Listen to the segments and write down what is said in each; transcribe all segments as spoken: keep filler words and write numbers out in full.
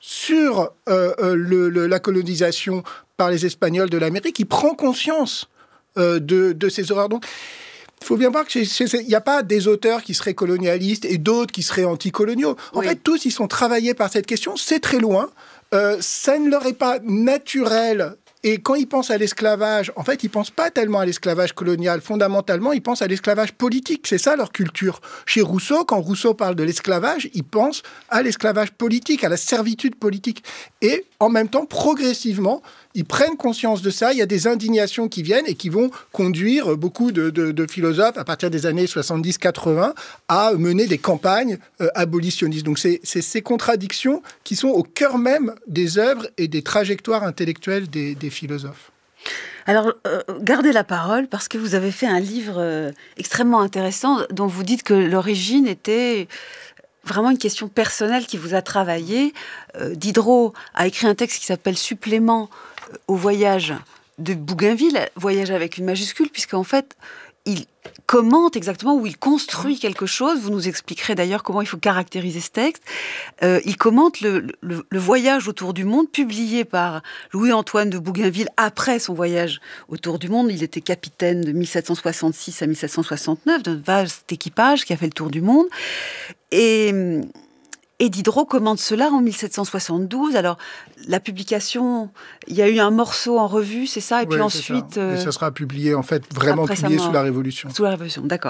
sur euh, euh, le, le, la colonisation par les Espagnols de l'Amérique. Il prend conscience euh, de, de ces horreurs. Donc, il faut bien voir qu'il n'y a pas des auteurs qui seraient colonialistes et d'autres qui seraient anticoloniaux. En oui. fait, tous, ils sont travaillés par cette question. C'est très loin. Euh, ça ne leur est pas naturel. Et quand ils pensent à l'esclavage, en fait, ils ne pensent pas tellement à l'esclavage colonial. Fondamentalement, ils pensent à l'esclavage politique. C'est ça leur culture. Chez Rousseau, quand Rousseau parle de l'esclavage, il pense à l'esclavage politique, à la servitude politique. Et en même temps, progressivement, ils prennent conscience de ça. Il y a des indignations qui viennent et qui vont conduire beaucoup de, de, de philosophes, à partir des années soixante-dix quatre-vingts, à mener des campagnes euh, abolitionnistes. Donc, c'est, c'est ces contradictions qui sont au cœur même des œuvres et des trajectoires intellectuelles des, des philosophes. Alors, euh, gardez la parole, parce que vous avez fait un livre euh, extrêmement intéressant dont vous dites que l'origine était vraiment une question personnelle qui vous a travaillé. Euh, Diderot a écrit un texte qui s'appelle « Supplément au voyage de Bougainville », voyage avec une majuscule, puisqu'en fait, il commente exactement, ou il construit quelque chose. Vous nous expliquerez d'ailleurs comment il faut caractériser ce texte. Euh, il commente le, le, le voyage autour du monde, publié par Louis-Antoine de Bougainville après son voyage autour du monde. Il était capitaine de mille sept cent soixante-six à mille sept cent soixante-neuf, d'un vaste équipage qui a fait le tour du monde. Et... Et Diderot commente cela en mille sept cent soixante-douze. Alors, la publication, il y a eu un morceau en revue, c'est ça? Et oui, puis ensuite... Ça. Euh, et ça sera publié, en fait, vraiment publié sous la Révolution. Sous la Révolution, d'accord.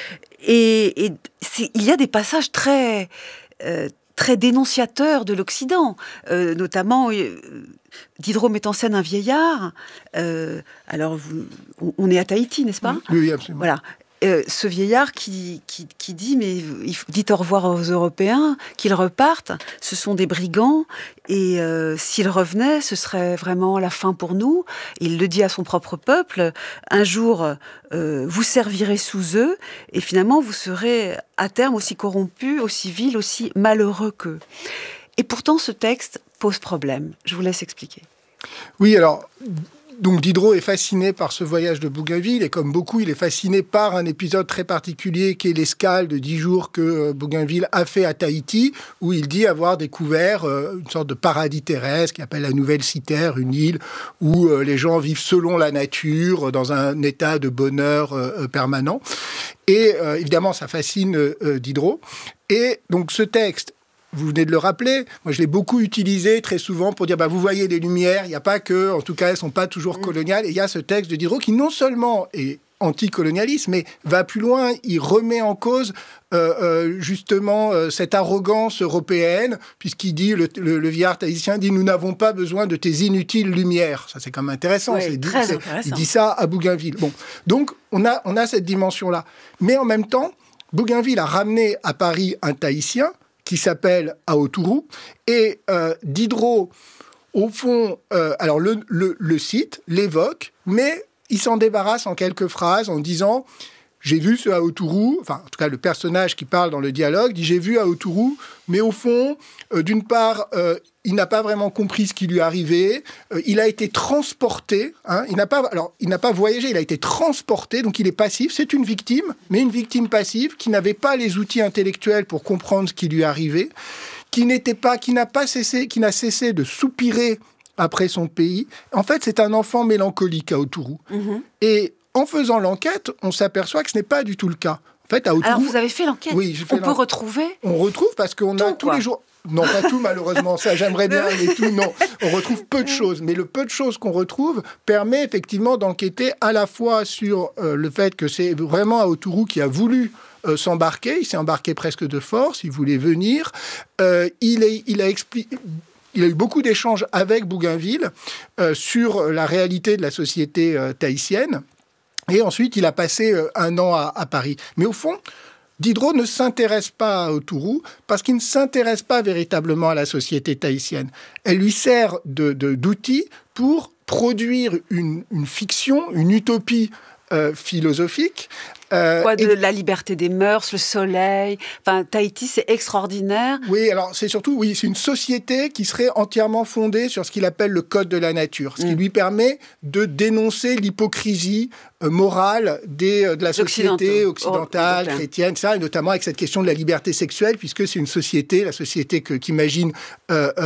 Et, et il y a des passages très... Euh, très dénonciateurs de l'Occident, euh, notamment... Euh, Diderot met en scène un vieillard. Euh, alors, vous, on, on est à Tahiti, n'est-ce pas? Oui, absolument. Voilà. Euh, ce vieillard qui, qui, qui dit, mais il faut, dites au revoir aux Européens, qu'ils repartent, ce sont des brigands, et euh, s'ils revenaient, ce serait vraiment la fin pour nous. Il le dit à son propre peuple, un jour, euh, vous servirez sous eux, et finalement, vous serez à terme aussi corrompus, aussi vils, aussi malheureux qu'eux. Et pourtant, ce texte pose problème. Je vous laisse expliquer. Oui, alors... Donc Diderot est fasciné par ce voyage de Bougainville et comme beaucoup, il est fasciné par un épisode très particulier qui est l'escale de dix jours que Bougainville a fait à Tahiti, où il dit avoir découvert une sorte de paradis terrestre qu'il appelle la Nouvelle Citerre, une île où les gens vivent selon la nature, dans un état de bonheur permanent. Et évidemment, ça fascine Diderot. Et donc ce texte, vous venez de le rappeler, moi je l'ai beaucoup utilisé très souvent pour dire, bah, vous voyez les lumières, il n'y a pas que, en tout cas elles ne sont pas toujours coloniales, et il y a ce texte de Diderot qui non seulement est anticolonialiste, mais va plus loin, il remet en cause euh, euh, justement euh, cette arrogance européenne, puisqu'il dit, le, le, le vieillard tahitien dit, nous n'avons pas besoin de tes inutiles lumières. Ça c'est quand même intéressant, oui, c'est, très c'est, intéressant. Il dit ça à Bougainville. Bon, donc on a, on a cette dimension-là. Mais en même temps, Bougainville a ramené à Paris un Tahitien, qui s'appelle Aotourou, et euh, Diderot, au fond, euh, alors le, le, le cite, l'évoque, mais il s'en débarrasse en quelques phrases en disant « J'ai vu ce Aotourou », enfin, en tout cas, le personnage qui parle dans le dialogue dit « J'ai vu Aotourou, mais au fond, euh, d'une part, euh, il n'a pas vraiment compris ce qui lui arrivait, euh, il a été transporté, hein, il n'a pas, alors, il n'a pas voyagé, il a été transporté, donc il est passif, c'est une victime, mais une victime passive qui n'avait pas les outils intellectuels pour comprendre ce qui lui arrivait, qui n'était pas, qui n'a pas cessé, qui n'a cessé de soupirer après son pays. En fait, c'est un enfant mélancolique, Aotourou. Mm-hmm. Et en faisant l'enquête, on s'aperçoit que ce n'est pas du tout le cas. En fait, Aotourou, alors, vous avez fait l'enquête. Oui, j'ai fait on l'enquête. peut retrouver On retrouve parce qu'on tout, a tous quoi. les jours... Non, pas tout, malheureusement, ça, j'aimerais bien, mais tout, non. On retrouve peu de choses, mais le peu de choses qu'on retrouve permet effectivement d'enquêter à la fois sur euh, le fait que c'est vraiment Aotourou qui a voulu euh, s'embarquer, il s'est embarqué presque de force, il voulait venir, euh, il, est, il a expliqué... Il a eu beaucoup d'échanges avec Bougainville euh, sur la réalité de la société euh, tahitienne. Et ensuite, il a passé euh, un an à, à Paris. Mais au fond, Diderot ne s'intéresse pas à Aotourou parce qu'il ne s'intéresse pas véritablement à la société tahitienne. Elle lui sert de, de, d'outil pour produire une, une fiction, une utopie euh, philosophique. Euh, Quoi, de et... la liberté des mœurs, le soleil. Enfin, Tahiti, c'est extraordinaire. Oui, alors c'est surtout, oui, c'est une société qui serait entièrement fondée sur ce qu'il appelle le code de la nature, ce mmh. qui lui permet de dénoncer l'hypocrisie euh, morale des, euh, de la société occidentale, oh, chrétienne, et cetera, et notamment avec cette question de la liberté sexuelle, puisque c'est une société, la société que, qu'imagine euh,